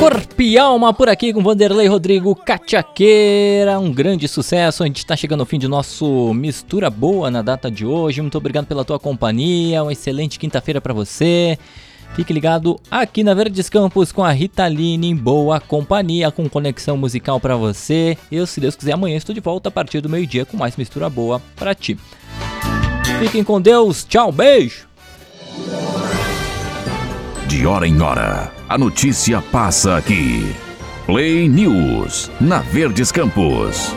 Corpialma por aqui com Vanderlei Rodrigo Cachaqueira, um grande sucesso. A gente está chegando ao fim de nosso Mistura Boa na data de hoje. Muito obrigado pela tua companhia, uma excelente quinta-feira para você. Fique ligado aqui na Verdes Campos com a Ritaline em boa companhia, com conexão musical para você. Eu, se Deus quiser, amanhã estou de volta a partir do meio-dia com mais Mistura Boa para ti. Fiquem com Deus, tchau, beijo! De hora em hora, a notícia passa aqui. Play News, na Verdes Campos.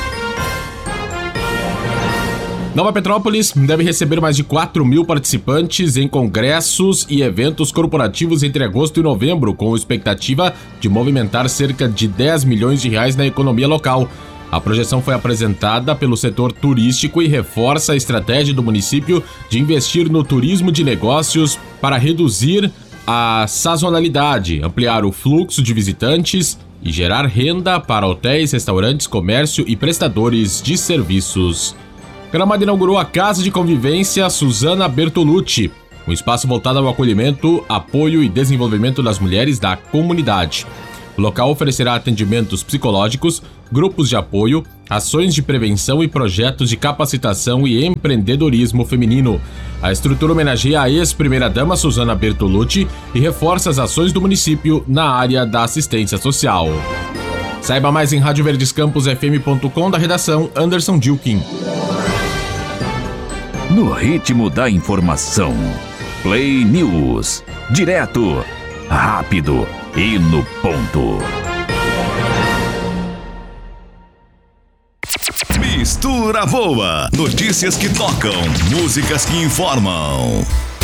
Nova Petrópolis deve receber mais de 4.000 participantes em congressos e eventos corporativos entre agosto e novembro, com expectativa de movimentar cerca de 10 milhões de reais na economia local. A projeção foi apresentada pelo setor turístico e reforça a estratégia do município de investir no turismo de negócios para reduzir a sazonalidade, ampliar o fluxo de visitantes e gerar renda para hotéis, restaurantes, comércio e prestadores de serviços. Gramado inaugurou a Casa de Convivência Susana Bertolucci, um espaço voltado ao acolhimento, apoio e desenvolvimento das mulheres da comunidade. O local oferecerá atendimentos psicológicos, grupos de apoio, ações de prevenção e projetos de capacitação e empreendedorismo feminino. A estrutura homenageia a ex-primeira-dama Susana Bertolucci e reforça as ações do município na área da assistência social. Saiba mais em radioverdescamposfm.com, da redação Anderson Dilkin. No ritmo da informação, Play News, direto, rápido e no ponto. Mistura Boa. Notícias que tocam, músicas que informam.